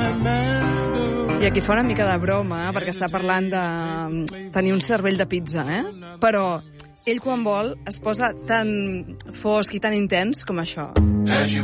I aquí fa una mica de broma, perquè està parlant de tenir un cervell de pizza, Però ell, quan vol, es posa tan fosc i tan intens com això.